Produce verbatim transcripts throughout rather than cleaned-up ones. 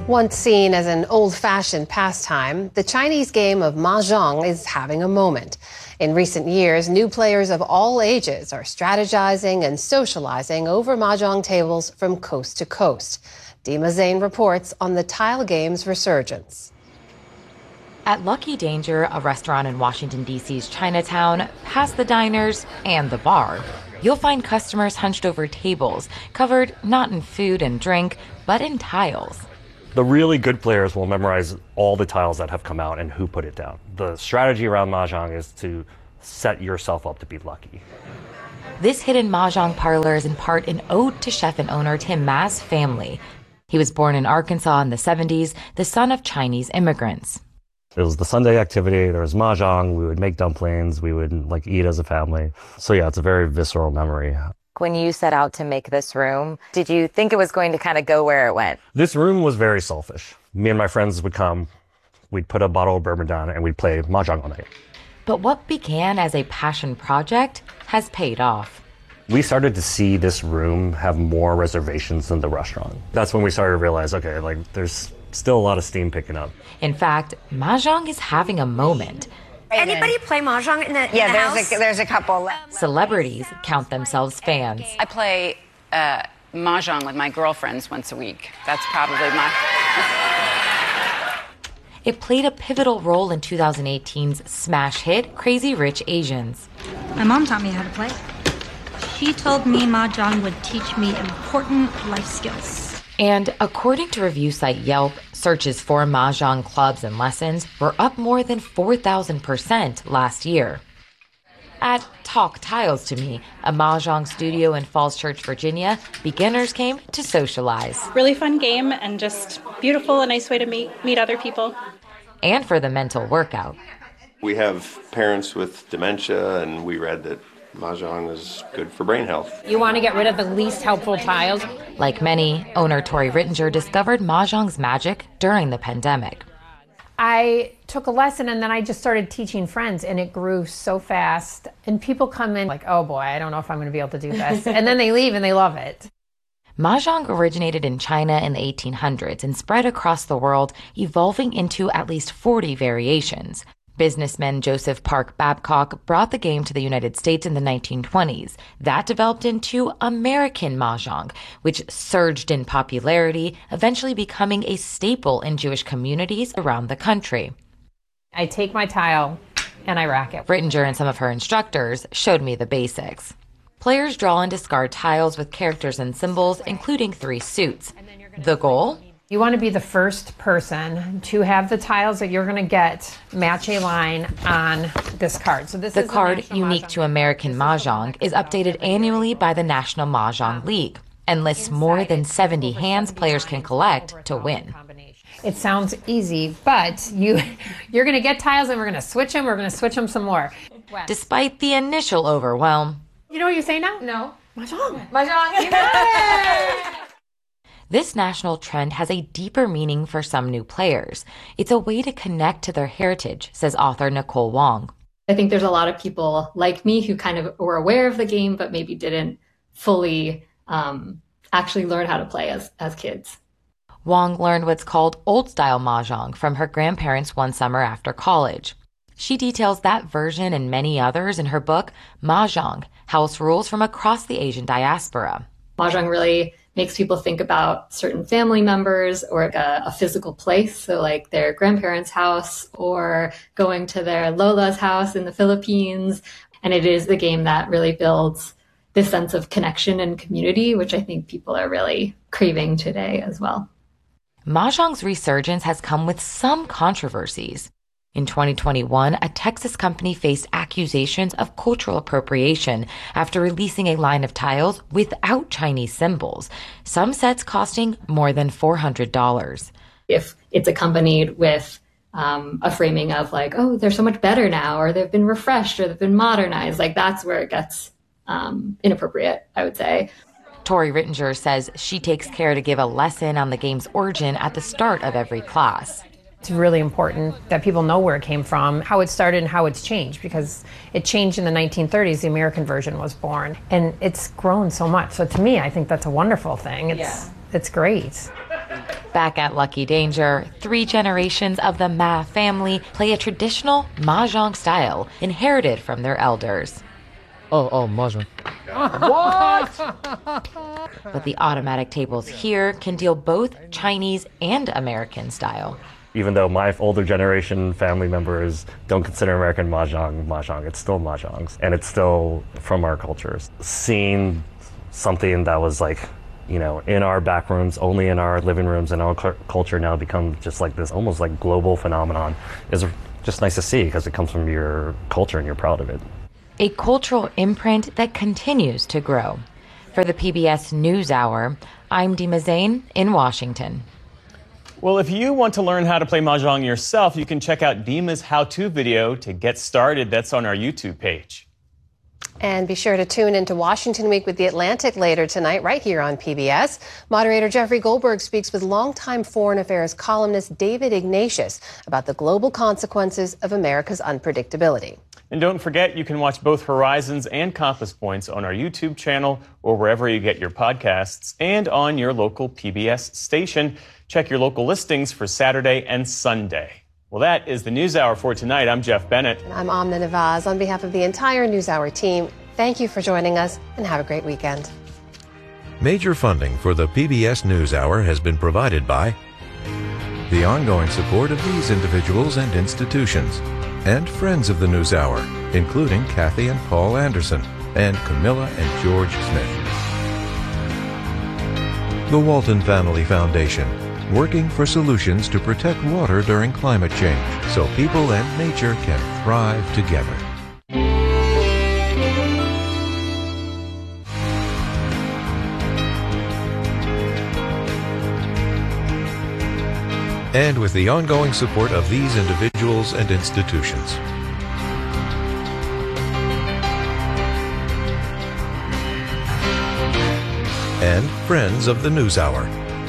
Once seen as an old-fashioned pastime, the Chinese game of mahjong is having a moment. In recent years, new players of all ages are strategizing and socializing over mahjong tables from coast to coast. Dima Zain reports on the tile game's resurgence. At Lucky Danger, a restaurant in Washington, D C's Chinatown, past the diners and the bar, you'll find customers hunched over tables, covered not in food and drink, but in tiles. The really good players will memorize all the tiles that have come out and who put it down. The strategy around mahjong is to set yourself up to be lucky. This hidden mahjong parlor is in part an ode to chef and owner Tim Ma's family. He was born in Arkansas in the seventies, the son of Chinese immigrants. It was the Sunday activity. There was mahjong. We would make dumplings. We would like eat as a family. So yeah, it's a very visceral memory. When you set out to make this room, did you think it was going to kind of go where it went? This room was very selfish. Me and my friends would come, we'd put a bottle of bourbon down, and we'd play mahjong all night. But what began as a passion project has paid off. We started to see this room have more reservations than the restaurant. That's when we started to realize, okay, like there's still a lot of steam picking up. In fact, mahjong is having a moment. Anybody play mahjong in the, in yeah, the there's house? A, there's a couple. Celebrities count themselves fans. I play uh, mahjong with my girlfriends once a week. That's probably my... It played a pivotal role in two thousand eighteen's smash hit, Crazy Rich Asians. My mom taught me how to play. She told me mahjong would teach me important life skills. And according to review site Yelp, searches for mahjong clubs and lessons were up more than four thousand percent last year. At Talk Tiles to Me, a mahjong studio in Falls Church, Virginia, beginners came to socialize. Really fun game and just beautiful, a nice way to meet meet other people. And for the mental workout. We have parents with dementia, and we read that mahjong is good for brain health. You want to get rid of the least helpful tiles? Like many, owner Tori Rittinger discovered mahjong's magic during the pandemic. I took a lesson and then I just started teaching friends, and it grew so fast. And people come in like, oh boy, I don't know if I'm going to be able to do this. And then they leave and they love it. Mahjong originated in China in the eighteen hundreds and spread across the world, evolving into at least forty variations. Businessman Joseph Park Babcock brought the game to the United States in the nineteen twenties. That developed into American Mahjong, which surged in popularity, eventually becoming a staple in Jewish communities around the country. I take my tile and I rack it. Rittinger and some of her instructors showed me the basics. Players draw and discard tiles with characters and symbols, including three suits. The goal? You want to be the first person to have the tiles that you're going to get match a line on this card. So this the is card, the unique Mahjong. to American Mahjong, is updated annually by the National Mahjong League and lists more than seventy hands players can collect to win. It sounds easy, but you, you're going to get tiles and we're going to switch them. We're going to switch them some more. Despite the initial overwhelm. You know what you say now? No. Mahjong. Mahjong. You got it! This national trend has a deeper meaning for some new players. It's a way to connect to their heritage, says author Nicole Wong. I think there's a lot of people like me who kind of were aware of the game, but maybe didn't fully um, actually learn how to play as, as kids. Wong learned what's called old-style mahjong from her grandparents one summer after college. She details that version and many others in her book, Mahjong, House Rules from Across the Asian Diaspora. Mahjong really makes people think about certain family members or a, a physical place. So like their grandparents' house or going to their Lola's house in the Philippines. And it is the game that really builds this sense of connection and community, which I think people are really craving today as well. Mahjong's resurgence has come with some controversies. In twenty twenty-one, a Texas company faced accusations of cultural appropriation after releasing a line of tiles without Chinese symbols, some sets costing more than four hundred dollars. If it's accompanied with um, a framing of like, oh, they're so much better now, or they've been refreshed, or they've been modernized, like that's where it gets um, inappropriate, I would say. Tori Rittinger says she takes care to give a lesson on the game's origin at the start of every class. It's really important that people know where it came from, how it started and how it's changed, because it changed in the nineteen thirties. The American version was born, and it's grown so much. So to me, I think that's a wonderful thing. It's, yeah. It's great. Back at Lucky Danger, three generations of the Ma family play a traditional mahjong style inherited from their elders. Oh, oh, mahjong. What? But the automatic tables here can deal both Chinese and American style. Even though my older generation family members don't consider American mahjong mahjong, it's still mahjongs, and it's still from our cultures. Seeing something that was like, you know, in our back rooms, only in our living rooms, and our cu- culture now become just like this almost like global phenomenon is just nice to see because it comes from your culture and you're proud of it. A cultural imprint that continues to grow. For the P B S NewsHour, I'm Dima Zain in Washington. Well, if you want to learn how to play mahjong yourself, you can check out Dima's how-to video to get started. That's on our YouTube page. And be sure to tune into Washington Week with The Atlantic later tonight, right here on P B S. Moderator Jeffrey Goldberg speaks with longtime foreign affairs columnist David Ignatius about the global consequences of America's unpredictability. And don't forget, you can watch both Horizons and Compass Points on our YouTube channel or wherever you get your podcasts and on your local P B S station. Check your local listings for Saturday and Sunday. Well, that is the NewsHour for tonight. I'm Jeff Bennett. And I'm Amna Nawaz. On behalf of the entire NewsHour team, thank you for joining us and have a great weekend. Major funding for the P B S NewsHour has been provided by the ongoing support of these individuals and institutions and friends of the NewsHour, including Kathy and Paul Anderson and Camilla and George Smith. The Walton Family Foundation, working for solutions to protect water during climate change so people and nature can thrive together. And with the ongoing support of these individuals and institutions. And friends of the NewsHour.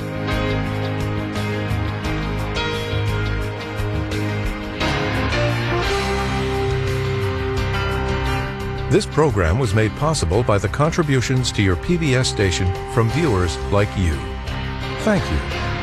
This program was made possible by the contributions to your P B S station from viewers like you. Thank you.